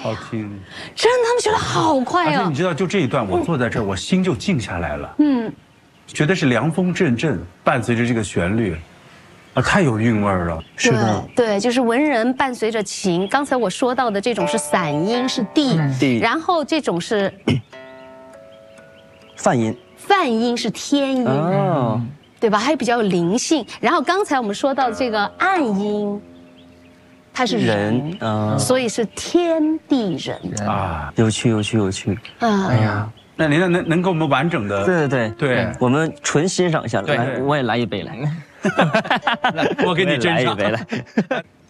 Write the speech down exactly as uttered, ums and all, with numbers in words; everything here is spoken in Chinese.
好听。 真的，他们学的好快哦而且你。知道，就这一段，我坐在这儿，我心就静下来了。 嗯， 觉得是凉风阵阵，伴随着这个旋律，啊，太有韵味儿了。 对对，就是文人伴随着琴。刚才我说到的这种是散音，是地， 地然后这种是泛音。 泛音，是天音， 哦， 对吧？还比较有灵性。然后刚才我们说到这个暗音，它是人， 人，嗯， 所以是天地人。 啊， 有趣有趣有趣。 啊， 哎呀， 那您能能给我们完整的？ 对对对对， 我们纯欣赏一下， 对来，我也来一杯来， 我给你斟上来一杯来。